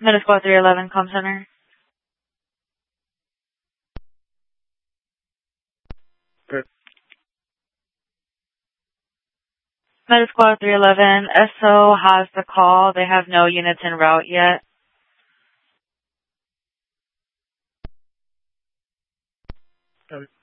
Metasquad 311, Com Center. Good. Metasquad 311, SO has the call. They have no units en route yet. Got it.